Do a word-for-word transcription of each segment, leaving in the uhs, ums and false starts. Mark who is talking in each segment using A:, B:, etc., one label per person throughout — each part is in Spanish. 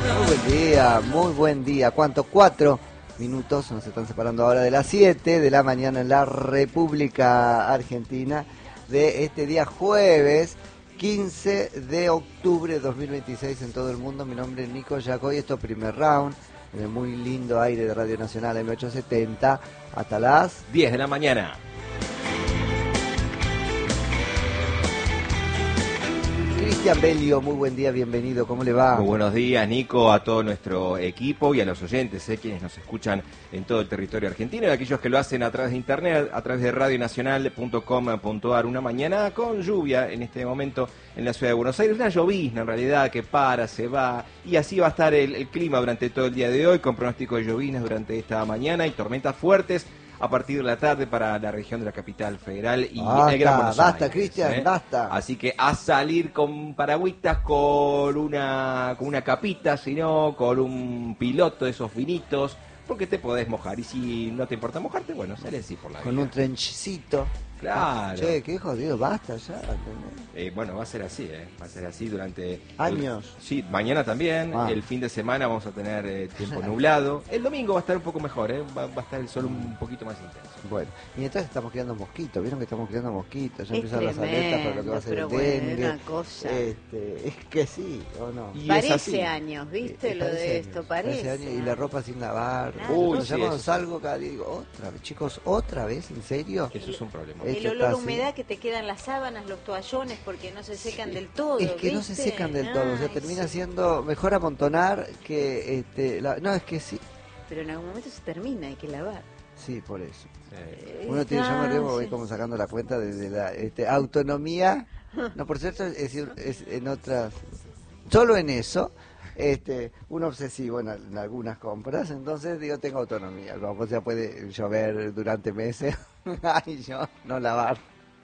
A: Muy buen día, muy buen día. ¿Cuánto? Cuatro minutos nos están separando ahora de las siete de la mañana en la República Argentina de este día jueves quince de octubre de dos mil veintiséis en todo el mundo. Mi nombre es Nico Yacoy, esto es Primer Round, en el muy lindo aire de Radio Nacional M ochocientos setenta hasta las
B: diez de la mañana.
A: Cristian Belio, muy buen día, bienvenido, ¿cómo le va?
B: Muy buenos días, Nico, a todo nuestro equipo y a los oyentes, eh, quienes nos escuchan en todo el territorio argentino y aquellos que lo hacen a través de internet, a través de radio nacional punto com punto a r. Una mañana con lluvia en este momento en la ciudad de Buenos Aires, una llovizna en realidad que para, se va, y así va a estar el, el clima durante todo el día de hoy, con pronóstico de lloviznas durante esta mañana y tormentas fuertes a partir de la tarde para la región de la capital federal y
A: basta,
B: el Gran Buenos
A: basta,
B: Aires,
A: Cristian,
B: ¿eh?
A: basta.
B: Así que a salir con paragüitas, con una con una capita, sino con un piloto de esos finitos, porque te podés mojar. Y si no te importa mojarte, bueno, sale así por la vida.
A: Con un trenchcito.
B: Claro.
A: Che, qué jodido, basta ya.
B: Eh, bueno, va a ser así, ¿eh? Va a ser así durante...
A: Años.
B: El, sí, mañana también.
A: Ah.
B: El fin de semana vamos a tener eh, tiempo nublado. El domingo va a estar un poco mejor, ¿eh? Va, va a estar el sol un poquito más intenso.
A: Bueno, y entonces estamos criando mosquitos. ¿Vieron que estamos criando mosquitos? Ya
C: Es
A: empiezan las alertas para lo que va a ser el
C: tremendo, pero
A: dengue.
C: bueno, una cosa.
A: Este, es que sí, ¿o no?
B: Y es
C: Parece
B: así.
C: años, ¿viste?
A: Eh,
C: Lo
A: parece
C: de
A: años,
C: esto, parece.
A: años, y la ropa sin lavar.
C: Claro.
B: Uy,
A: Yo
B: sí,
A: cuando
B: eso sí.
A: salgo cada día digo, otra vez, chicos, otra vez, ¿en serio?
B: Eso es un problema.
A: Eh,
C: El
A: Esto
C: olor a
A: está así.
C: humedad que te quedan las sábanas, los toallones, porque no se secan del todo.
A: Es que no se
C: ¿viste?
A: secan del todo, o sea,
C: Ay,
A: termina
C: sí.
A: siendo mejor amontonar que, este, la- no, es que sí,
C: Pero en algún momento se termina, hay que lavar.
A: sí, por eso.
B: Eh,
A: Uno tiene, yo me río porque voy
C: sí.
A: como sacando la cuenta de, de la este, autonomía. No, por cierto, es, decir, es en otras, solo en eso, este, un obsesivo en, al- en algunas compras, entonces digo, tengo autonomía. Como ya puede llover durante meses, y yo no lavar.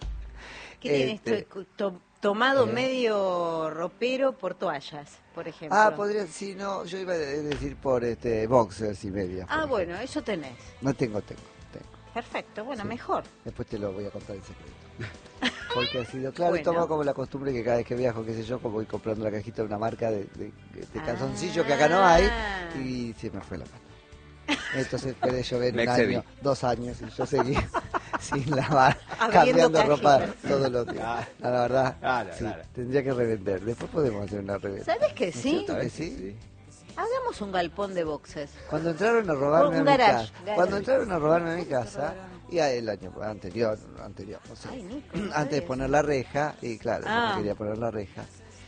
C: ¿Qué tienes
A: Este,
C: to- to- tomado
A: eh.
C: medio ropero por toallas, por ejemplo?
A: Ah, podría, sí, no, yo iba a decir por este boxers y medias. por
C: Ah,
A: ejemplo.
C: bueno, eso tenés.
A: No tengo, tengo, tengo.
C: Perfecto, bueno,
A: Sí.
C: mejor.
A: Después te lo voy a contar en secreto. Porque ha sido, claro,
C: Bueno.
A: tomo como la costumbre que cada vez que viajo, qué sé yo, como voy comprando la cajita de una marca de, de, de calzoncillo que acá no hay,
C: Ah.
A: y se me fue la mano. Entonces puede llover
B: Me
A: un
B: excedí.
A: año, dos años, y yo seguí sin lavar,
C: Abriendo
A: cambiando ropa
C: cajitas.
A: todos los días.
B: Claro.
A: No, la verdad,
B: Claro,
A: sí,
B: claro.
A: tendría que revender. Después podemos hacer una reventa.
C: ¿Sabes que
A: ¿No es
C: sí?
A: cierto que
B: ¿Sabes?
A: sí?
C: Hagamos un galpón de boxes.
A: Cuando entraron a robarme
C: Un
A: a mi
C: garage,
A: casa,
C: garage.
A: cuando entraron a robarme a mi casa, y a el año anterior, anterior, no sé,
C: Ay, Nico, no
A: antes de
C: sabía.
A: poner la reja, y claro, yo
C: Ah.
A: no quería poner la reja,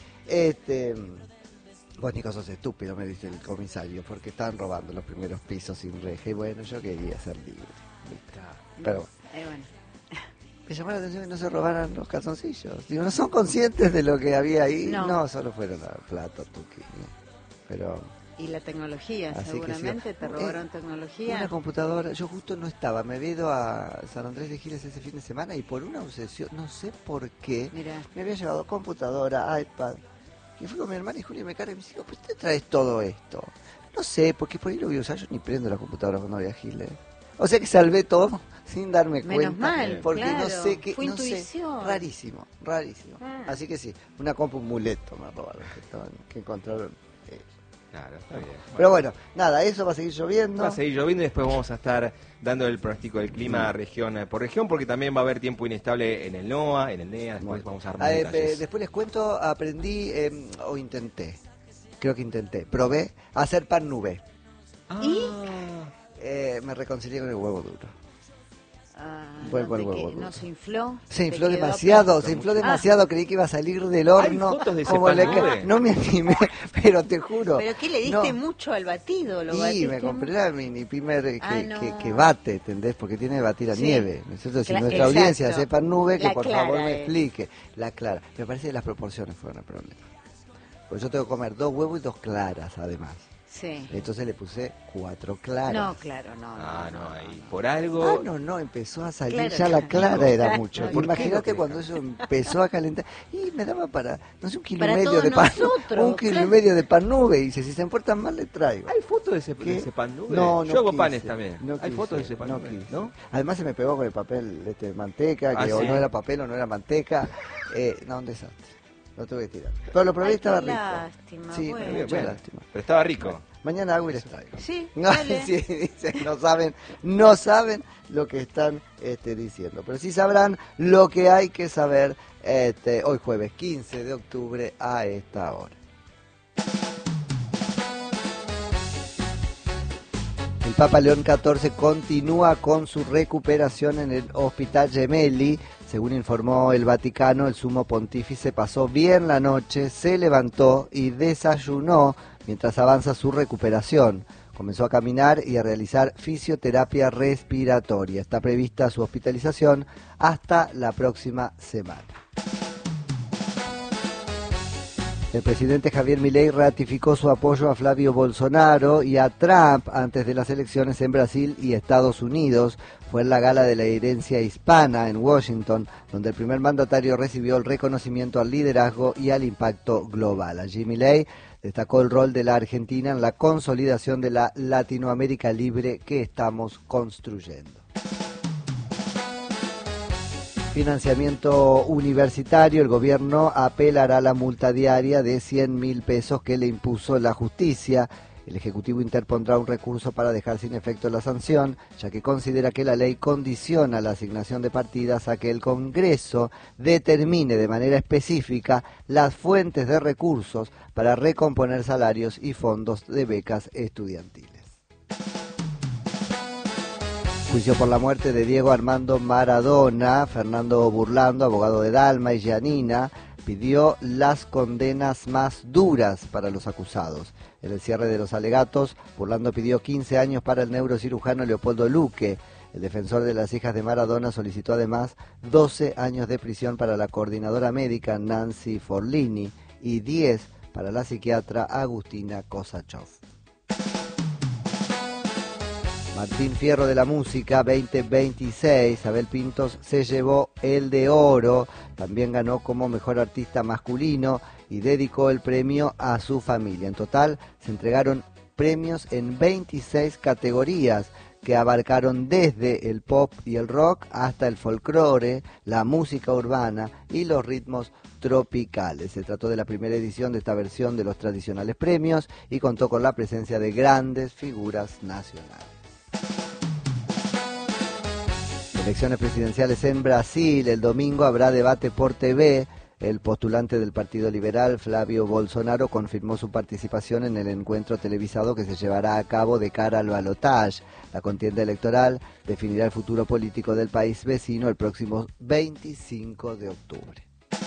A: este, vos Nico sos estúpido, me dice el comisario, porque estaban robando los primeros pisos sin reja, y bueno, yo quería ser libre, ¿viste? Pero bueno,
C: Eh, bueno.
A: me llamó la atención que no se robaran los calzoncillos, digo, ¿no son conscientes de lo que había ahí?
C: No.
A: solo fueron a plato, tuki, pero...
C: Y la tecnología,
A: Así que
C: seguramente
A: sí.
C: te robaron
A: Eh,
C: tecnología.
A: Una computadora, yo justo no estaba, me había ido a San Andrés de Giles ese fin de semana y por una obsesión, no sé por qué,
C: Mirá.
A: me había llevado computadora, iPad, y fui con mi hermana y Julia me carga y me dice, ¿por qué te traes todo esto? No sé, porque por ahí lo voy a usar, yo ni prendo la computadora cuando voy a Giles. O sea que salvé todo sin darme
C: Menos
A: cuenta,
C: mal,
A: porque no
C: claro,
A: sé qué,
C: fue
A: no sé,
C: intuición.
A: rarísimo, rarísimo.
C: Ah.
A: Así que sí, una compu un muleto me robaron, que, estaban- que encontraron. eh,
B: Claro, está bien.
A: Pero bueno, nada, eso va a seguir lloviendo.
B: Va a seguir lloviendo y después vamos a estar dando el pronóstico del clima
A: Mm.
B: región eh, por región, porque también va a haber tiempo inestable en el NOA, en el NEA, después
A: Bueno.
B: vamos a dar
A: Ah,
B: más
A: eh,
B: detalles.
A: eh, después les cuento, aprendí, eh, o intenté, creo que intenté, probé a hacer pan nube.
C: ¿Y?
A: Eh, me reconcilié con el huevo duro.
C: Ah,
A: Vuelvo
C: no,
A: al
C: te
A: huevo
C: que-
A: duro.
C: no se infló.
A: Se
C: te
A: infló
C: quedó
A: demasiado,
B: apretado.
A: se infló
C: Ah.
A: demasiado, creí que iba a salir del horno.
B: ¿Hay fotos de ese
A: como
B: pan
A: le
B: nube?
A: ca- No me animé, pero te juro.
C: ¿Pero qué le diste
A: no.
C: mucho al batido? ¿Lo
A: Y
C: batiste
A: me compré la mini pimer eh, que,
C: Ah, no.
A: que, que bate, ¿entendés? Porque tiene que batir a
C: Sí.
A: nieve, ¿no es cierto? Si
C: Cla-
A: nuestra
C: exacto.
A: audiencia hace pan nube, que
C: La
A: por
C: clara
A: favor me
C: es.
A: explique. La clara. Me parece que las proporciones fueron el problema. Pues yo tengo que comer dos huevos y dos claras, además.
C: Sí.
A: Entonces le puse cuatro claras.
C: No, claro, no.
B: Ah,
C: no,
B: no,
C: no,
B: ahí.
C: no.
B: Por algo...
A: Ah, no, no, empezó a salir
C: Claro,
A: ya la
C: no,
A: clara,
C: no,
A: era
C: claro,
A: mucho.
C: no, ¿por qué
A: Imagínate
B: no
A: cuando eso empezó a calentar. Y me daba para, no sé, un kilo y
C: Para
A: medio
C: todos
A: de pan.
C: nosotros,
A: Un kilo
C: claro.
A: y medio de pan nube. Y dice, si se portan mal, le traigo.
B: ¿Hay fotos de ese, de
A: ¿Qué?
B: ese pan nube?
A: No, no
B: Yo hago
A: quise,
B: panes también.
A: no
B: ¿Hay
A: quise,
B: fotos de ese pan
A: no
B: nube?
A: quise.
B: ¿No?
A: Además se me pegó con el papel este, manteca, que
B: Ah,
A: o
B: ¿sí?
A: no era papel o no era manteca. Eh, no, un desastre. Lo tuve que tirar. Pero lo probé y
C: Ay,
A: estaba
C: qué
A: rico.
C: lástima,
A: Sí,
C: bueno.
A: pero mucha
B: Bueno,
A: lástima.
B: pero estaba rico.
A: Mañana hago y les traigo.
C: Sí,
A: No,
C: dale.
A: sí, dicen, no saben, no saben lo que están este, diciendo, pero sí sabrán lo que hay que saber este, hoy jueves quince de octubre a esta hora. El Papa León catorce continúa con su recuperación en el Hospital Gemelli. Según informó el Vaticano, el sumo pontífice pasó bien la noche, se levantó y desayunó mientras avanza su recuperación. Comenzó a caminar y a realizar fisioterapia respiratoria. Está prevista su hospitalización hasta la próxima semana. El presidente Javier Milei ratificó su apoyo a Flavio Bolsonaro y a Trump antes de las elecciones en Brasil y Estados Unidos. Fue en la gala de la herencia hispana en Washington, donde el primer mandatario recibió el reconocimiento al liderazgo y al impacto global. Allí Milei destacó el rol de la Argentina en la consolidación de la Latinoamérica libre que estamos construyendo. Financiamiento universitario, el gobierno apelará a la multa diaria de cien mil pesos que le impuso la justicia. El Ejecutivo interpondrá un recurso para dejar sin efecto la sanción, ya que considera que la ley condiciona la asignación de partidas a que el Congreso determine de manera específica las fuentes de recursos para recomponer salarios y fondos de becas estudiantiles. Juicio por la muerte de Diego Armando Maradona. Fernando Burlando, abogado de Dalma y Giannina, pidió las condenas más duras para los acusados. En el cierre de los alegatos, Burlando pidió quince años para el neurocirujano Leopoldo Luque. El defensor de las hijas de Maradona solicitó además doce años de prisión para la coordinadora médica Nancy Forlini y diez para la psiquiatra Agustina Kosachov. Martín Fierro de la Música veinte veintiséis, Abel Pintos se llevó el de oro, también ganó como mejor artista masculino y dedicó el premio a su familia. En total se entregaron premios en veintiséis categorías que abarcaron desde el pop y el rock hasta el folclore, la música urbana y los ritmos tropicales. Se trató de la primera edición de esta versión de los tradicionales premios y contó con la presencia de grandes figuras nacionales. Elecciones presidenciales en Brasil. El domingo habrá debate por T V. El postulante del Partido Liberal, Flavio Bolsonaro, confirmó su participación en el encuentro televisado que se llevará a cabo de cara al balotaje. La contienda electoral definirá el futuro político del país vecino el próximo veinticinco de octubre.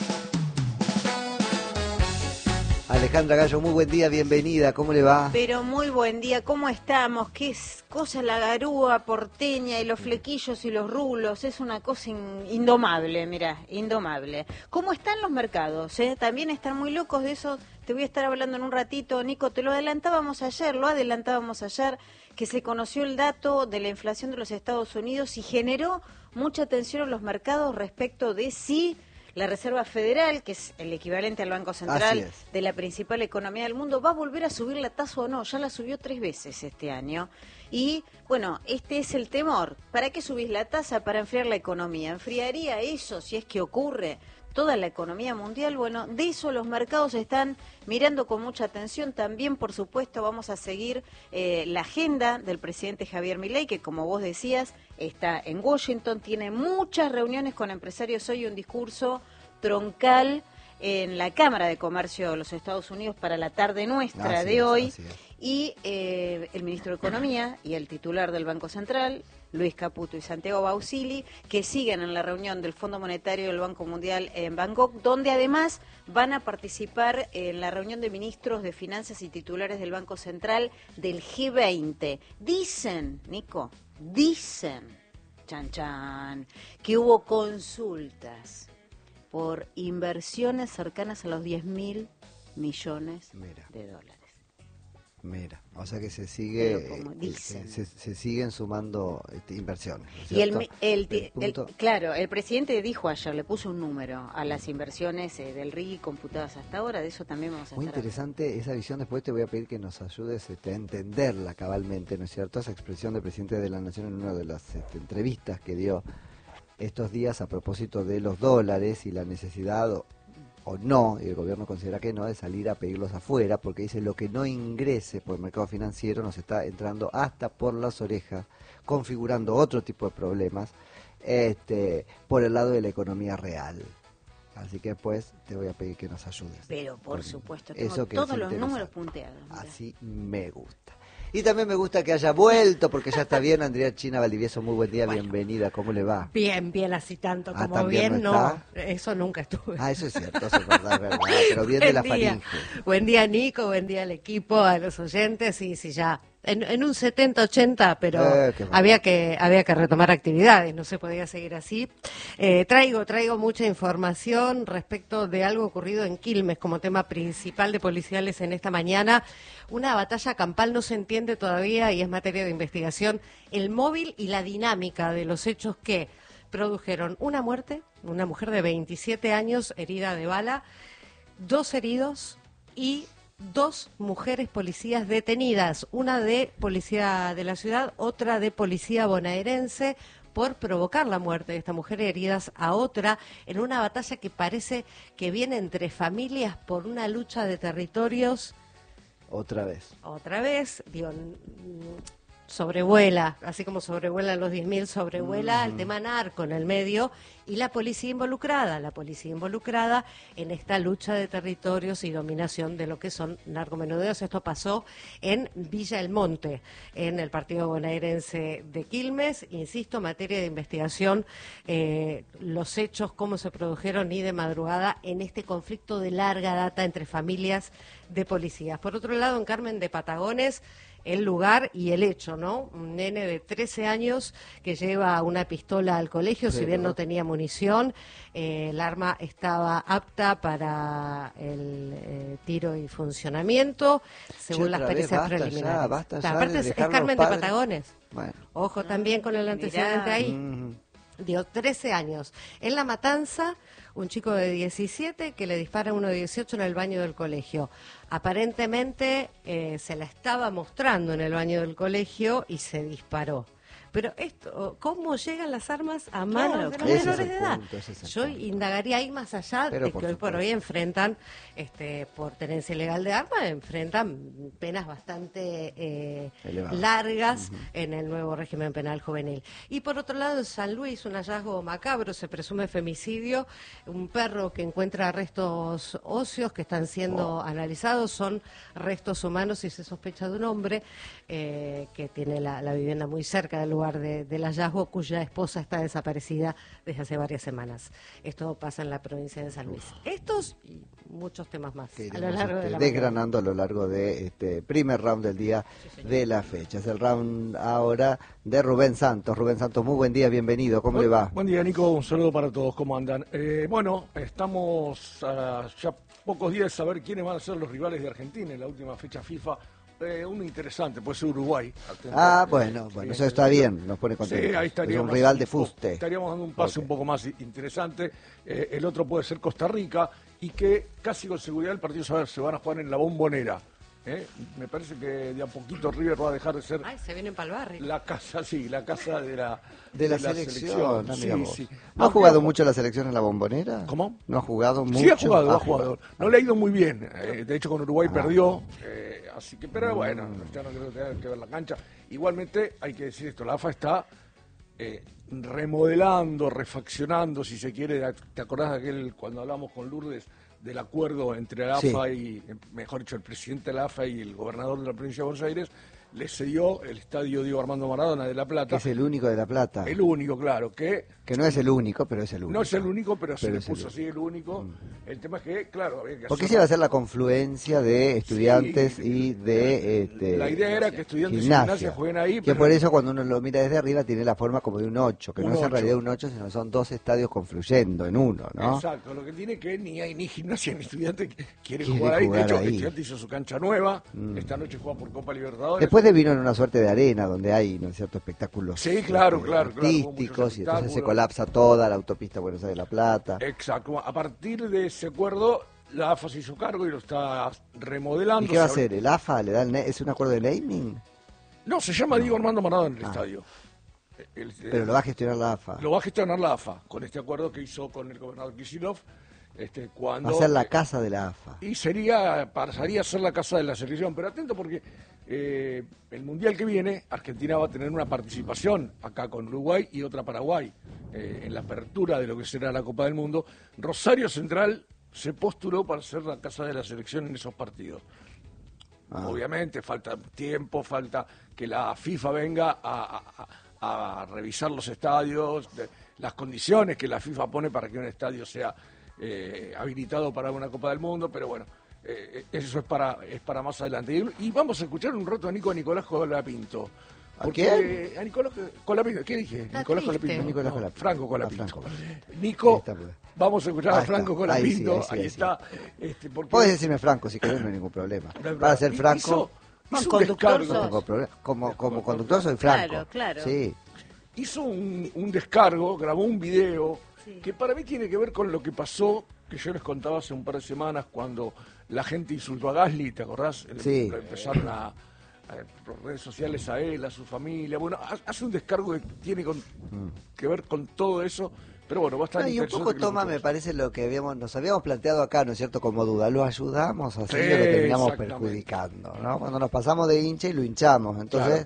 A: Alejandra Gallo, muy buen día, bienvenida, ¿cómo le va?
C: Pero muy buen día, ¿cómo estamos? ¿Qué es cosa la garúa porteña y los flequillos y los rulos? Es una cosa in- indomable, mirá, indomable. ¿Cómo están los mercados? Eh? También están muy locos de eso, te voy a estar hablando en un ratito, Nico, te lo adelantábamos ayer, lo adelantábamos ayer, que se conoció el dato de la inflación de los Estados Unidos y generó mucha tensión en los mercados respecto de si la Reserva Federal, que es el equivalente al Banco Central de la principal economía del mundo, va a volver a subir la tasa o no. Ya la subió tres veces este año. Y, bueno, este es el temor. ¿Para qué subís la tasa? Para enfriar la economía. ¿Enfriaría eso si es que ocurre toda la economía mundial? Bueno, de eso los mercados están mirando con mucha atención. También, por supuesto, vamos a seguir eh, la agenda del presidente Javier Milei, que, como vos decías, está en Washington, tiene muchas reuniones con empresarios hoy, un discurso troncal en la Cámara de Comercio de los Estados Unidos para la tarde nuestra
A: así
C: de
A: es,
C: hoy,
A: así es.
C: y eh, el ministro de Economía y el titular del Banco Central, Luis Caputo y Santiago Bausili, que siguen en la reunión del Fondo Monetario del Banco Mundial en Bangkok, donde además van a participar en la reunión de ministros de Finanzas y titulares del Banco Central del G veinte. Dicen, Nico, dicen, chan chan, que hubo consultas por inversiones cercanas a los diez mil millones
A: Mira.
C: de dólares.
A: Mira, o sea que se sigue,
C: Pero como
A: eh,
C: dicen.
A: se, se siguen sumando este, inversiones, ¿no es
C: Y el,
A: cierto?
C: mi- el,
A: El
C: el-
A: punto-
C: claro, el presidente dijo ayer, le puso un número a las inversiones eh, del R I computadas hasta ahora, de eso también vamos a
A: Muy
C: estar
A: interesante esa visión. Después te voy a pedir que nos ayudes este, a entenderla cabalmente, ¿no es cierto? Esa expresión del presidente de la Nación en una de las este, entrevistas que dio estos días a propósito de los dólares y la necesidad o, o no, y el gobierno considera que no, de salir a pedirlos afuera, porque dice lo que no ingrese por el mercado financiero nos está entrando hasta por las orejas, configurando otro tipo de problemas este, por el lado de la economía real. Así que pues te voy a pedir que nos ayudes.
C: Pero por
A: Con
C: supuesto, tengo
A: eso que
C: todos
A: es
C: los
A: interesante.
C: números punteados. Mira.
A: Así me gusta. Y también me gusta que haya vuelto, porque ya está bien, Andrea China Valdivieso, muy buen día,
D: Bueno.
A: bienvenida, ¿cómo le va?
D: Bien, bien, así tanto
A: Ah,
D: como
A: ¿también
D: bien,
A: no
D: no,
A: está?
D: eso nunca estuve.
A: Ah, eso es cierto, eso es verdad, es verdad, pero bien de la
D: Buen día.
A: faringe.
D: Buen día, Nico, buen día al equipo, a los oyentes, y sí, ya, en, en un setenta ochenta, pero
A: Eh, qué bárbaro.
D: había que había que retomar actividades, no se podía seguir así. Eh, traigo, traigo mucha información respecto de algo ocurrido en Quilmes como tema principal de policiales en esta mañana. Una batalla campal no se entiende todavía y es materia de investigación. El móvil y la dinámica de los hechos que produjeron una muerte, una mujer de veintisiete años herida de bala, dos heridos y dos mujeres policías detenidas, una de policía de la ciudad, otra de policía bonaerense, por provocar la muerte de esta mujer heridas a otra en una batalla que parece que viene entre familias por una lucha de territorios.
A: Otra vez.
D: Otra vez, digo, sobrevuela, así como sobrevuelan los diez mil, sobrevuela el tema narco en el medio y la policía involucrada, la policía involucrada en esta lucha de territorios y dominación de lo que son narcomenúdeos. Esto pasó en Villa El Monte, en el partido bonaerense de Quilmes. Insisto, materia de investigación, eh, los hechos, cómo se produjeron y de madrugada en este conflicto de larga data entre familias de policías. Por otro lado, en Carmen de Patagones, el lugar y el hecho, ¿no? Un nene de trece años que lleva una pistola al colegio,
A: Pero...
D: si bien no tenía munición, eh, el arma estaba apta para el eh, tiro y funcionamiento, según
A: Che,
D: las
A: otra vez,
D: pericias
A: basta
D: preliminares.
A: ya, basta ya
D: Aparte
A: de
D: es, es
A: dejar los
D: Carmen de
A: padres-
D: Patagones.
A: Bueno.
D: Ojo también con el antecedente
C: mirá.
D: ahí.
A: Mm.
D: Dio trece años. En La Matanza, un chico de diecisiete que le dispara a uno de dieciocho en el baño del colegio. Aparentemente eh, se la estaba mostrando en el baño del colegio y se disparó. Pero esto, ¿cómo llegan las armas a manos
C: Claro,
D: de los
A: ese es
D: menores
A: el
D: de edad?
A: punto, ese es el
D: Yo
A: punto.
D: indagaría ahí más allá
A: Pero
D: de
A: por
D: que hoy por
A: supuesto.
D: hoy enfrentan, este, por tenencia ilegal de armas, enfrentan penas bastante eh,
A: Elevadas.
D: largas en el nuevo régimen penal juvenil. Y por otro lado, en San Luis, un hallazgo macabro, se presume femicidio, un perro que encuentra restos óseos que están siendo analizados, son restos humanos y se sospecha de un hombre eh, que tiene la, la vivienda muy cerca del lugar de- del hallazgo, cuya esposa está desaparecida desde hace varias semanas. Esto pasa en la provincia de San Luis. Estos y muchos temas más
A: Que
D: a lo
A: iremos,
D: largo
A: este,
D: de la mañana.
A: desgranando a lo largo de este primer round del día de la fecha. Es el round ahora de Rubén Santos. Rubén Santos, muy buen día, bienvenido, ¿cómo le va?
E: Buen día, Nico. Un saludo para todos. ¿Cómo andan? Eh, bueno, estamos a ya pocos días de saber quiénes van a ser los rivales de Argentina en la última fecha FIFA. Eh, uno interesante, puede ser Uruguay. Atento.
A: Ah,
E: Eh,
A: bueno,
E: sí,
A: bueno, eso está bien, nos pone
E: Sí,
A: contentos.
E: ahí
A: Es
E: estaríamos.
A: un rival de
E: un poco-
A: fuste.
E: Estaríamos dando un paso
A: Ok.
E: un poco más i- interesante. Eh, el otro puede ser Costa Rica y que casi con seguridad el partido se va- se van a jugar en la Bombonera. ¿eh? Me parece que de a poquito River va a dejar de ser
D: Ay, se vienen para el barrio.
E: la casa, sí, la casa de la,
A: De la, selección, ah,
E: Sí,
A: mira vos.
E: sí.
A: ¿No ha
E: Aunque,
A: jugado
E: ojo,
A: mucho la selección en la Bombonera?
E: ¿Cómo?
A: ¿No ha jugado mucho?
E: Sí, ha jugado,
A: Ah,
E: ha jugado. No le ha ido muy bien. eh, de hecho, con Uruguay
A: Ah.
E: perdió. eh, así que, pero bueno,
A: Mm.
E: ya no creo que tenga que ver la cancha. Igualmente, hay que decir esto: la A F A está eh, remodelando, refaccionando, si se quiere. ¿Te acordás de aquel, cuando hablamos con Lourdes, del acuerdo entre la A F A
A: Sí.
E: y, eh, mejor dicho, el presidente de la A F A y el gobernador de la provincia de Buenos Aires? Le cedió el estadio Diego Armando Maradona de La
A: Que
E: Plata.
A: es el único de La Plata.
E: El único, claro, que
A: Que no es el único, pero es el único.
E: no es el único, pero, se
A: Pero
E: le
A: es el
E: puso
A: único.
E: así el único. El tema es que, claro, había que
A: Porque
E: hacer-
A: se iba a hacer la confluencia de estudiantes
E: Sí,
A: y de este,
E: la idea era que estudiantes y
A: gimnasia,
E: gimnasia jueguen ahí,
A: que
E: pero-
A: por eso cuando uno lo mira desde arriba tiene la forma como de un ocho, que
E: Un
A: no es en
E: ocho.
A: realidad un ocho, sino son dos estadios confluyendo en uno, ¿no?
E: Exacto, lo que tiene que ni hay ni gimnasia ni estudiante que quiere
A: Quiere
E: jugar ahí.
A: jugar
E: de hecho,
A: ahí. Mm.
E: Estudiante hizo su cancha nueva, esta noche juega por Copa Libertadores.
A: Después de vino en una suerte de arena donde hay, ¿no es cierto?, espectáculos
E: Sí, claro,
A: este,
E: claro, claro, hubo muchos
A: artísticos y entonces se
E: espectáculos.
A: colapsa toda la autopista Buenos Aires-La Plata.
E: Exacto, a partir de ese acuerdo, la A F A se hizo cargo y lo está remodelando.
A: ¿Y qué va a
E: Se-
A: hacer? ¿El A F A le da el ne- es un acuerdo de naming?
E: No, se llama Diego Armando Maradona en el
A: Ah.
E: estadio. El-
A: Pero lo va a gestionar la A F A.
E: Lo va a gestionar la A F A con este acuerdo que hizo con el gobernador Kicillof. Este, cuando,
A: Va a ser la casa de la A F A.
E: Y sería, pasaría a ser la casa de la selección. Pero atento porque eh, el Mundial que viene, Argentina va a tener una participación acá con Uruguay y otra Paraguay eh, en la apertura de lo que será la Copa del Mundo. Rosario Central se postuló para ser la casa de la selección en esos partidos. Ah. Obviamente falta tiempo, falta que la FIFA venga a, a, a revisar los estadios, de, las condiciones que la FIFA pone para que un estadio sea eh, habilitado para una Copa del Mundo, pero bueno, eh, eso es para es para más adelante. Y, y vamos a escuchar un rato a Nico a Nicolás Colapinto.
A: ¿A quién?
E: A Nicolás Colapinto, ¿qué dije?
D: Está
E: Nicolás
D: triste.
E: Colapinto.
A: Nicolás
E: No,
A: Colapinto.
E: Franco Colapinto.
A: Ah, Franco.
E: Nico,
A: Ahí está,
E: vamos a escuchar
A: ahí
E: a Franco
A: está.
E: Colapinto,
A: Ahí sí, ahí sí,
E: ahí
A: ahí
E: está. Este, porque
A: Puedes decirme Franco si querés, no hay ningún problema.
E: No hay
A: Para
E: problema.
A: ser
E: Hizo-
A: Franco,
E: hizo
C: Con
E: un
C: conductor
E: descargo.
A: no tengo problema. Como, como conductor soy Franco.
C: Claro, claro.
A: Sí.
E: Hizo un, un descargo, grabó un video
C: Sí.
E: que para mí tiene que ver con lo que pasó, que yo les contaba hace un par de semanas cuando la gente insultó a Gasly, ¿te acordás?
A: Sí.
E: Empezaron a, a por redes sociales a él, a su familia. Bueno, ha- hace un descargo que tiene con- que ver con todo eso, pero bueno, va a estar
A: No, y un
E: interesante
A: poco
E: que lo
A: toma, me
E: escuchemos.
A: parece, lo que habíamos, nos habíamos planteado acá, ¿no es cierto?, como duda. Lo ayudamos así
E: Sí,
A: o lo terminamos
E: exactamente.
A: perjudicando, ¿no? Cuando nos pasamos de hincha y lo hinchamos, entonces,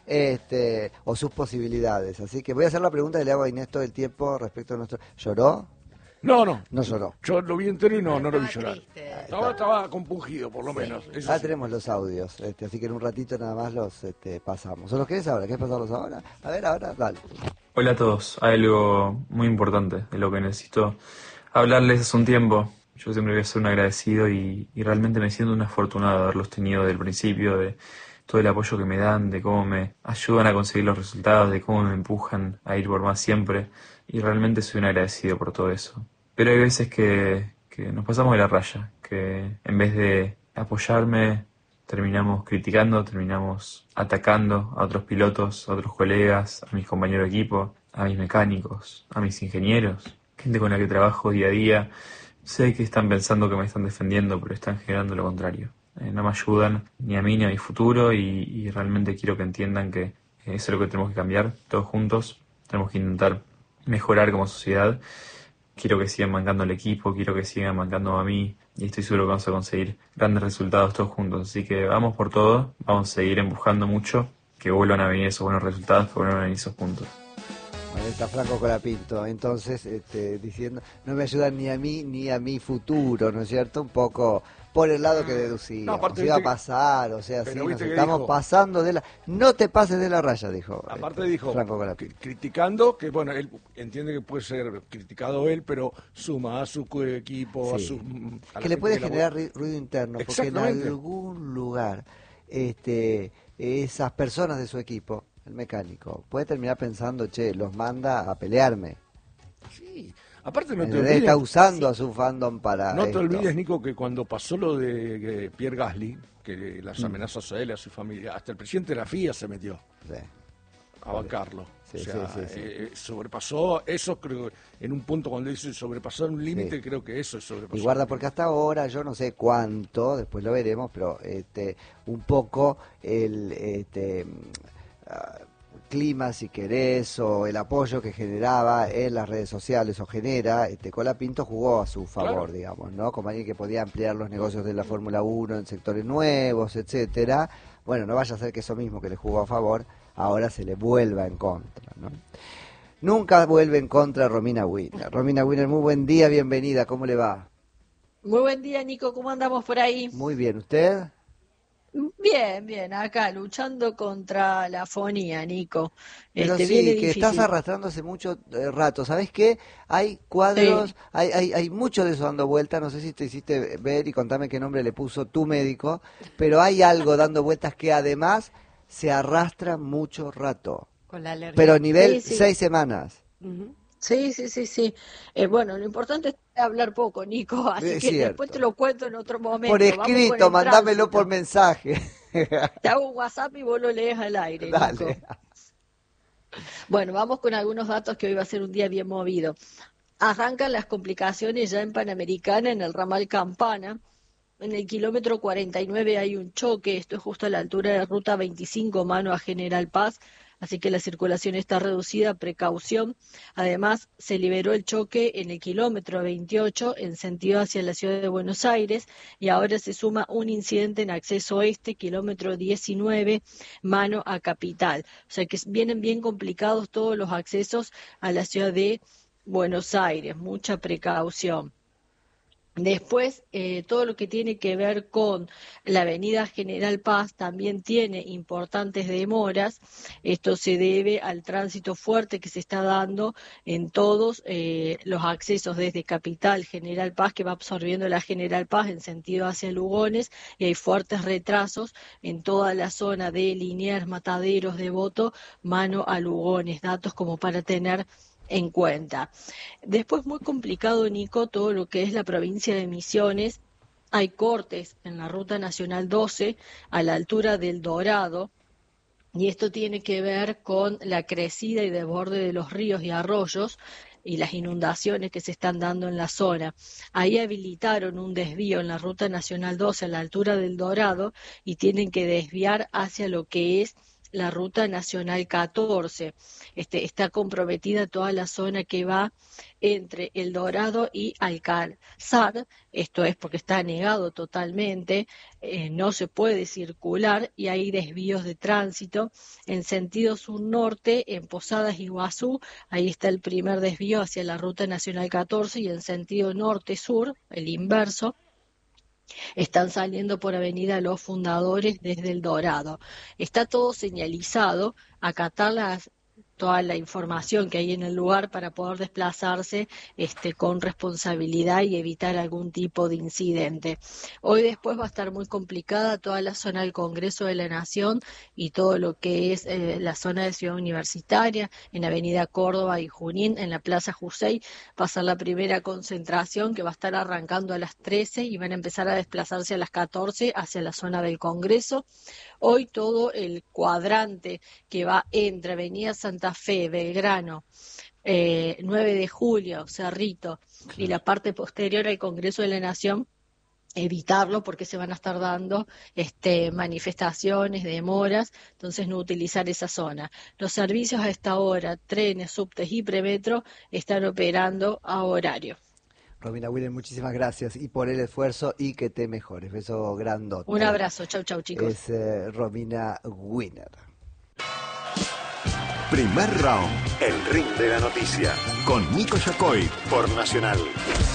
A: este, o sus posibilidades. Así que voy a hacer la pregunta que le hago a Inés todo el tiempo respecto a nuestro... ¿Lloró?
E: No, no.
A: No lloró.
E: Yo lo vi entero y no, no lo vi
D: Estaba
E: llorar.
D: triste.
E: Estaba, estaba compungido, por lo menos. Eso
A: Ah,
E: sí.
A: tenemos los audios, este, así que en un ratito nada más los este, pasamos. ¿O los querés ahora? ¿Querés pasarlos ahora? A ver, ahora, dale.
F: Hola a todos, hay algo muy importante de lo que necesito hablarles hace un tiempo. Yo siempre voy a ser un agradecido y, y realmente me siento un afortunado de haberlos tenido desde el principio, de todo el apoyo que me dan, de cómo me ayudan a conseguir los resultados, de cómo me empujan a ir por más siempre. Y realmente soy un agradecido por todo eso. Pero hay veces que, que nos pasamos de la raya, que en vez de apoyarme terminamos criticando, terminamos atacando a otros pilotos, a otros colegas, a mis compañeros de equipo, a mis mecánicos, a mis ingenieros, gente con la que trabajo día a día. Sé que están pensando que me están defendiendo, pero están generando lo contrario. Eh, no me ayudan ni a mí ni a mi futuro y, y realmente quiero que entiendan que eso es lo que tenemos que cambiar todos juntos. Tenemos que intentar mejorar como sociedad. Quiero que sigan bancando al equipo, quiero que sigan bancando a mí y estoy seguro que vamos a conseguir grandes resultados todos juntos. Así que vamos por todo, vamos a seguir empujando mucho, que vuelvan a venir esos buenos resultados, que vuelvan a venir esos puntos.
A: Ahí está Franco Colapinto, entonces, este, diciendo, no me ayudan ni a mí ni a mi futuro, ¿no es cierto? Un poco por el lado que deducía.
E: No, aparte,
A: iba a
E: viste que-
A: pasar, o sea, sí,
E: pero
A: nos
E: viste que
A: estamos
E: dijo-
A: pasando de la... No te pases de la raya, dijo.
E: Aparte
A: este,
E: dijo,
A: Franco
E: cri-
A: Colapinto.
E: criticando, que bueno, él entiende que puede ser criticado él, pero suma a su co- equipo, a
A: Sí.
E: su... mm, a la
A: Que le
E: gente
A: puede
E: que
A: generar
E: labora.
A: ri- ruido interno, porque en
E: Exactamente.
A: algún lugar este, esas personas de su equipo, el mecánico, puede terminar pensando, che, los manda a pelearme.
E: Sí, aparte no te
A: ¿Entendés? Está
E: olvides,
A: usando a su fandom para
E: no te
A: esto.
E: olvides, Nico, que cuando pasó lo de eh, Pierre Gasly, que las
A: Mm.
E: amenazas a él, a su familia, hasta el presidente de la F I A se metió
A: Sí.
E: a bancarlo.
A: Sí,
E: o sea,
A: sí, sí, sí.
E: eh, sobrepasó eso, creo, en un punto cuando dice sobrepasar un límite,
A: Sí.
E: creo que eso es sobrepasar.
A: Y guarda,
E: un
A: porque
E: límite.
A: hasta ahora, yo no sé cuánto, después lo veremos, pero este, un poco el este, mm, ah, clima, si querés, o el apoyo que generaba en las redes sociales o genera, este, Colapinto jugó a su favor,
E: Claro.
A: digamos, ¿no? Como alguien que podía ampliar los negocios de la Fórmula uno en sectores nuevos, etcétera. Bueno, no vaya a ser que eso mismo que le jugó a favor, ahora se le vuelva en contra, ¿no? Nunca vuelve en contra Romina Wiener. Romina Wiener, muy buen día, bienvenida, ¿cómo le va?
G: Muy buen día, Nico. ¿Cómo andamos por ahí?
A: Muy bien, ¿usted?
G: Bien, bien. Acá luchando contra la fonía, Nico.
A: Pero
G: Este,
A: sí,
G: viene
A: que
G: difícil.
A: estás arrastrando hace mucho eh, rato. ¿Sabés qué? Hay cuadros,
G: Sí.
A: hay, hay, hay mucho de eso dando vuelta. No sé si te hiciste ver y contame qué nombre le puso tu médico, pero hay algo dando vueltas que además se arrastra mucho rato.
D: Con la alergia.
A: Pero nivel
G: Sí, sí.
A: seis semanas.
D: Ujú.
G: Sí, sí, sí, sí. Eh, bueno, lo importante es hablar poco, Nico. Así
A: Es
G: que
A: cierto.
G: después te lo cuento en otro momento.
A: Por
G: Vamos con
A: escrito,
G: el
A: mandámelo
G: tránsito.
A: por mensaje.
G: Te hago un WhatsApp y vos lo lees al aire, Nico.
A: Dale.
G: Bueno, vamos con algunos datos que hoy va a ser un día bien movido. Arrancan las complicaciones ya en Panamericana, en el ramal Campana. En el kilómetro cuarenta y nueve hay un choque, esto es justo a la altura de ruta veinticinco, mano a General Paz. así que la circulación está reducida, precaución. Además, se liberó el choque en el kilómetro veintiocho en sentido hacia la ciudad de Buenos Aires y ahora se suma un incidente en acceso oeste, kilómetro diecinueve, mano a Capital. O sea que vienen bien complicados todos los accesos a la ciudad de Buenos Aires, mucha precaución. Después, eh, todo lo que tiene que ver con la avenida General Paz también tiene importantes demoras. Esto se debe al tránsito fuerte que se está dando en todos eh, los accesos desde Capital, General Paz, que va absorbiendo la General Paz en sentido hacia Lugones, y hay fuertes retrasos en toda la zona de Liniers, Mataderos, Devoto, mano a Lugones. Datos como para tener en cuenta. Después, muy complicado, Nico, todo lo que es la provincia de Misiones. Hay cortes en la Ruta Nacional doce a la altura del Dorado, y esto tiene que ver con la crecida y desborde de los ríos y arroyos y las inundaciones que se están dando en la zona. Ahí habilitaron un desvío en la Ruta Nacional doce a la altura del Dorado y tienen que desviar hacia lo que es la Ruta Nacional catorce. Este, está comprometida toda la zona que va entre El Dorado y Alcázar, esto es porque está negado totalmente, eh, no se puede circular y hay desvíos de tránsito en sentido sur-norte, en Posadas y Iguazú, ahí está el primer desvío hacia la Ruta Nacional catorce, y en sentido norte-sur, el inverso, están saliendo por Avenida Los Fundadores desde El Dorado. Está todo señalizado, acatar las, toda la información que hay en el lugar para poder desplazarse este, con responsabilidad y evitar algún tipo de incidente. Hoy después va a estar muy complicada toda la zona del Congreso de la Nación y todo lo que es eh, la zona de Ciudad Universitaria, en Avenida Córdoba y Junín, en la Plaza Jusey, va a ser la primera concentración que va a estar arrancando a las trece y van a empezar a desplazarse a las catorce hacia la zona del Congreso. Hoy todo el cuadrante que va entre Avenida Santa Fe, Belgrano, eh, nueve de julio, Cerrito, y la parte posterior al Congreso de la Nación, evitarlo porque se van a estar dando este, manifestaciones, demoras, entonces no utilizar esa zona. Los servicios a esta hora, trenes, subtes y premetro, están operando a horario.
A: Romina Winner, muchísimas gracias y por el esfuerzo y que te mejores. Beso grandote.
G: Un abrazo, chau chau chicos.
A: Es eh, Romina Winner.
H: Primer round, el ring de la noticia, con Nico Yacoy por Nacional.